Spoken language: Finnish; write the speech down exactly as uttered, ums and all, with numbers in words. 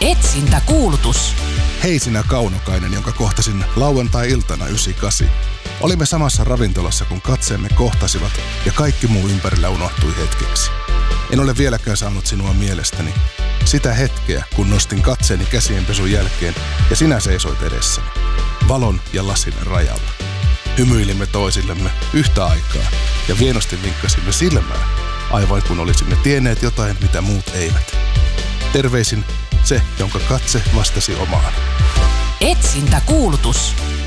Etsintäkuulutus. Hei sinä kaunokainen, jonka kohtasin lauantai-iltana yhdeksänkymmentäkahdeksan. Olimme samassa ravintolassa, kun katseemme kohtasivat ja kaikki muu ympärillä unohtui hetkeksi. En ole vieläkään saanut sinua mielestäni. Sitä hetkeä, kun nostin katseeni käsienpesun jälkeen ja sinä seisoit edessäni. Valon ja lasin rajalla. Hymyilimme toisillemme yhtä aikaa ja vienosti vinkkasimme silmää, aivan kun olisimme tienneet jotain, mitä muut eivät. Terveisin se, jonka katse vastasi omaan. Etsintäkuulutus.